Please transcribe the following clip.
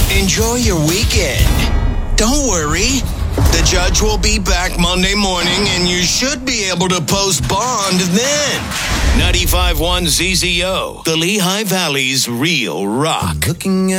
Enjoy your weekend. Don't worry. The judge will be back Monday morning, and you should be able to post bond then. 95.1 ZZO, the Lehigh Valley's real rock. Looking at